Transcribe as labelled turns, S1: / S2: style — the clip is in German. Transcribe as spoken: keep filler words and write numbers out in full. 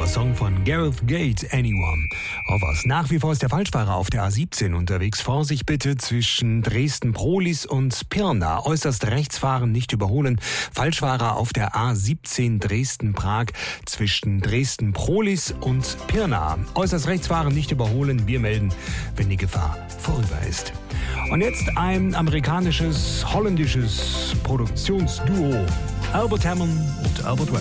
S1: Song von Gareth Gate, Anyone of Us. Nach wie vor ist der Falschfahrer auf der A siebzehn unterwegs. Vorsicht bitte zwischen Dresden-Prohlis und Pirna. Äußerst rechts fahren, nicht überholen. Falschfahrer auf der A siebzehn Dresden-Prag zwischen Dresden-Prohlis und Pirna. Äußerst rechts fahren, nicht überholen. Wir melden, wenn die Gefahr vorüber ist. Und jetzt ein amerikanisches, holländisches Produktionsduo. Albert Hammond und Albert Rest.